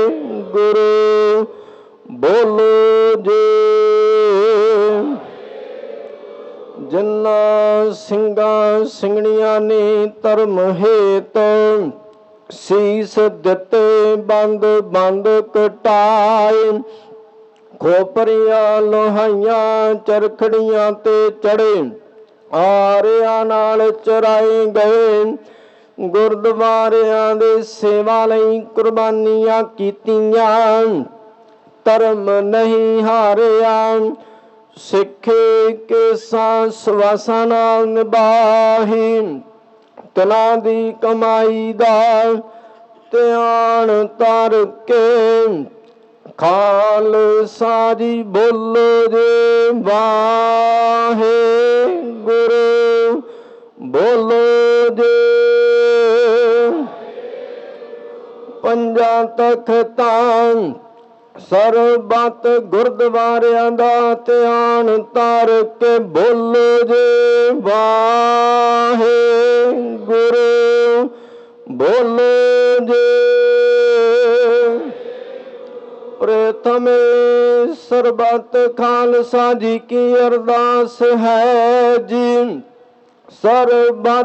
ਗੁਰੂ ਬੋਲੋ ਜੀ। ਜਿਨ੍ਹਾਂ ਸਿੰਘਾਂ ਸਿੰਘਣੀਆਂ ਨੇ ਧਰਮ ਹੇਤ ਸੀਸ ਦਿੱਤੇ, ਬੰਦ ਬੰਦ ਕਟਾਏ, ਖੋਪਰੀਆਂ ਲੋਹਾਈਆਂ ਚਰਖੜੀਆਂ ਤੇ ਚੜੇ, ਆਰਿਆਂ ਨਾਲ ਚਰਾਏ ਗਏ। ਗੁਰਦੁਆਰਿਆਂ ਦੇ ਸੇਵਾ ਲਈ ਕੁਰਬਾਨੀਆਂ ਕੀਤੀਆਂ, ਧਰਮ ਨਹੀਂ ਹਾਰਿਆ। ਸਿੱਖੇ ਕੇਸਾਂ ਸਵਾਸਾਂ ਨਾਲ ਨਿਭਾਹੀ, ਤਿਲਾਂ ਦੀ ਕਮਾਈ ਦਾ ਧਿਆਨ ਧਰ ਕੇ। ਖਾਲਸਾ ਜੀ ਬੋਲੋ ਜੀ, ਵਾਹਿਗੁਰੂ ਬੋਲੋ ਜੀ। ਪੰਜਾਂ ਤਖ਼ਤਾਂ ਸਰਬੱਤ ਗੁਰਦੁਆਰਿਆਂ ਦਾ ਧਿਆਨ ਧਰ ਕੇ ਬੋਲੋ ਜੀ, ਵਾਹਿਗੁਰੂ ਬੋਲੋ ਜੀ। ਪ੍ਰਥਮੇ ਸਰਬੱਤ ਖਾਲਸਾ ਜੀ ਕੀ ਅਰਦਾਸ ਹੈ ਜੀ। ਸਰਬੱਤ